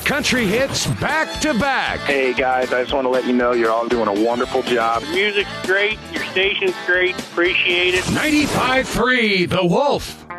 country hits back to back. Hey, guys, I just want to let you know you're all doing a wonderful job. Your music's great. Your station's great. Appreciate it. 95.3 The Wolf.